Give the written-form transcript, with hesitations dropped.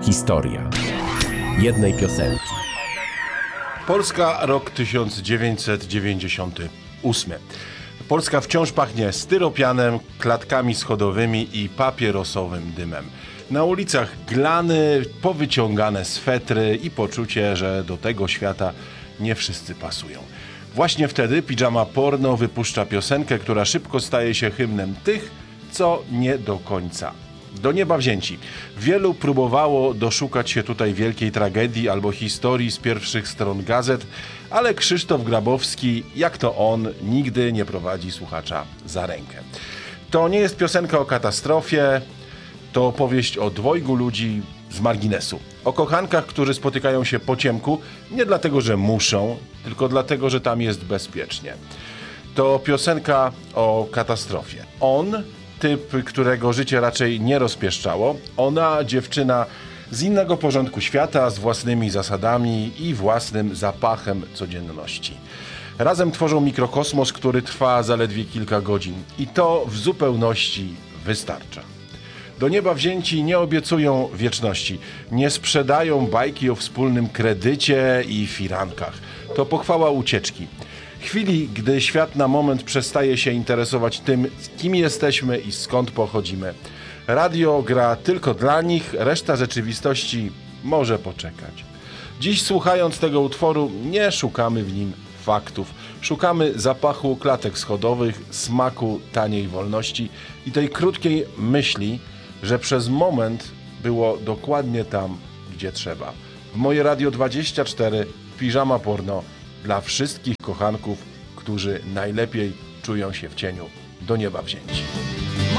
Historia jednej piosenki. Polska, rok 1998. Polska wciąż pachnie styropianem, klatkami schodowymi i papierosowym dymem. Na ulicach glany, powyciągane swetry i poczucie, że do tego świata nie wszyscy pasują. Właśnie wtedy Pijama Porno wypuszcza piosenkę, która szybko staje się hymnem tych, co nie do końca. Do nieba wzięci. Wielu próbowało doszukać się tutaj wielkiej tragedii albo historii z pierwszych stron gazet, ale Krzysztof Grabowski, jak to on, nigdy nie prowadzi słuchacza za rękę. To nie jest piosenka o katastrofie, to opowieść o dwojgu ludzi z marginesu. O kochankach, którzy spotykają się po ciemku, nie dlatego, że muszą, tylko dlatego, że tam jest bezpiecznie. To piosenka o katastrofie. On, typ, którego życie raczej nie rozpieszczało. Ona, dziewczyna z innego porządku świata, z własnymi zasadami i własnym zapachem codzienności. Razem tworzą mikrokosmos, który trwa zaledwie kilka godzin. I to w zupełności wystarcza. Do nieba wzięci nie obiecują wieczności. Nie sprzedają bajki o wspólnym kredycie i firankach. To pochwała ucieczki. Chwili, gdy świat na moment przestaje się interesować tym, kim jesteśmy i skąd pochodzimy. Radio gra tylko dla nich, reszta rzeczywistości może poczekać. Dziś, słuchając tego utworu, nie szukamy w nim faktów. Szukamy zapachu klatek schodowych, smaku taniej wolności i tej krótkiej myśli, że przez moment było dokładnie tam, gdzie trzeba. W Moje Radio 24 Pijama Porno dla wszystkich kochanków, którzy najlepiej czują się w cieniu do nieba wzięci.